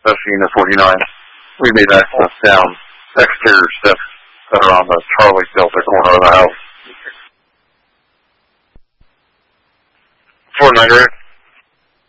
That's Unit 49. We need access down exterior steps that are on the Charlie Delta corner of the house. 498.